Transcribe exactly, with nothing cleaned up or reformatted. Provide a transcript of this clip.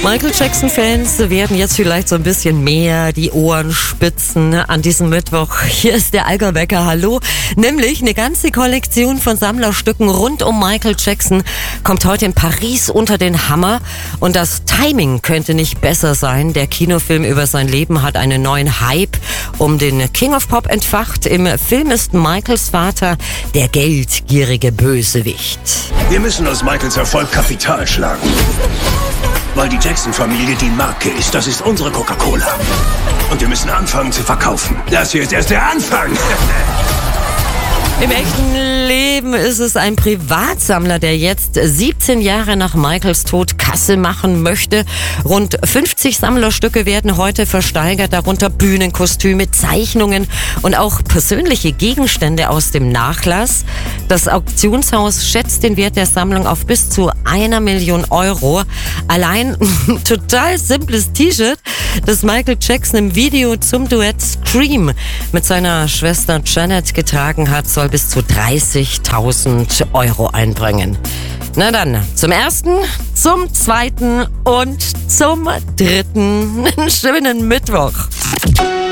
Michael Jackson-Fans werden jetzt vielleicht so ein bisschen mehr die Ohren spitzen an diesem Mittwoch. Hier ist der Allgäu-Wecker, hallo. Nämlich eine ganze Kollektion von Sammlerstücken rund um Michael Jackson kommt heute in Paris unter den Hammer. Und das Timing könnte nicht besser sein. Der Kinofilm über sein Leben hat einen neuen Hype um den King of Pop entfacht. Im Film ist Michaels Vater der geldgierige Bösewicht. Wir müssen aus Michaels Erfolg Kapital schlagen. Weil die Jackson-Familie die Marke ist. Das ist unsere Coca-Cola. Und wir müssen anfangen zu verkaufen. Das hier ist erst der Anfang. Im echten Leben ist es ein Privatsammler, der jetzt siebzehn Jahre nach Michaels Tod Kasse machen möchte. Rund fünfzig Sammlerstücke werden heute versteigert, darunter Bühnenkostüme, Zeichnungen und auch persönliche Gegenstände aus dem Nachlass. Das Auktionshaus schätzt den Wert der Sammlung auf bis zu einer Million Euro. Allein ein total simples T-Shirt, das Michael Jackson im Video zum Duett Scream mit seiner Schwester Janet getragen hat, soll bis zu dreißigtausend Euro einbringen. Na dann, zum ersten, zum zweiten und zum dritten. Einen schönen Mittwoch.